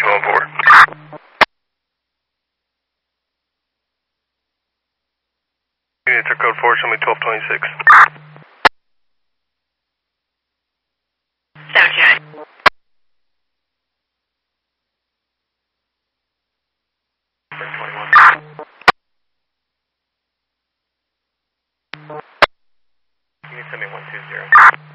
going forward. Units are code 4, show me 1226. Sound check. You can send me 120.